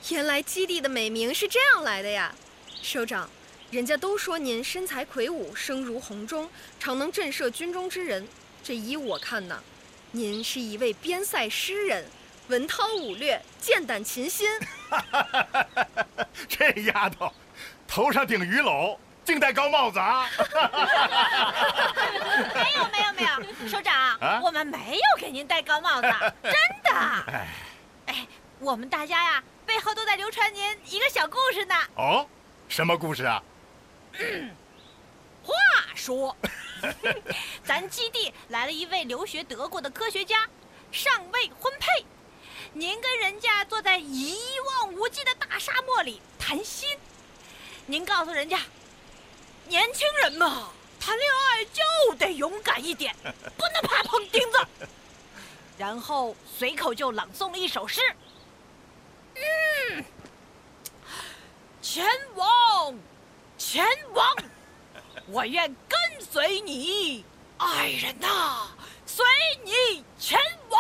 原来基地的美名是这样来的呀，首长，人家都说您身材魁梧，声如洪钟，常能震慑军中之人。这依我看呢，您是一位边塞诗人，文韬武略，剑胆琴心。 这丫头，头上顶鱼篓，净戴高帽子啊！ 没有，首长，我们没有给您戴高帽子，真的。哎，我们大家呀，背后都在流传您一个小故事呢。 哦，什么故事啊？ 话说，咱基地来了一位留学德国的科学家，尚未婚配。您跟人家坐在一望无际的大沙漠里谈心，您告诉人家，年轻人嘛，谈恋爱就得勇敢一点，不能怕碰钉子。然后随口就朗诵了一首诗：前往，前往，我愿跟随你，爱人呐，随你前往。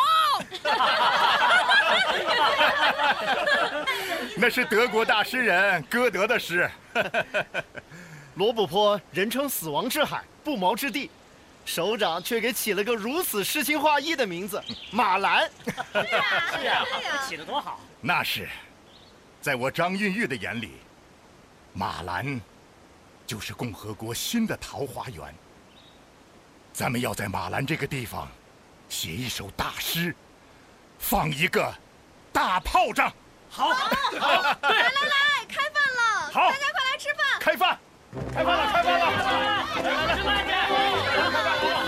那是德国大诗人歌德的诗。 罗布泊人称死亡之海，不毛之地，首长却给起了个如此诗情画意的名字马兰。 是啊，起得多好。 那是，在我张蕴玉的眼里，马兰就是共和国新的桃花源。咱们要在马兰这个地方写一首大诗，放一个大炮仗。 好， 来，开饭了！ 好， 大家快来吃饭！ 开饭！开饭了！ 吃饭去！